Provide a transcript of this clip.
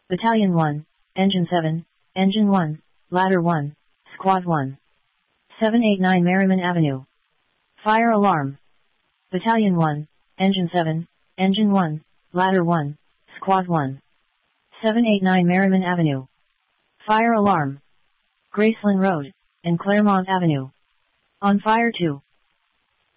Battalion 1, Engine 7, Engine 1, Ladder 1, Squad 1. 789 Merriman Avenue. Fire alarm. Battalion 1, Engine 7, Engine 1, Ladder 1, Squad 1. 789 Merriman Avenue. Fire alarm. Graceland Road, and Claremont Avenue. On fire 2.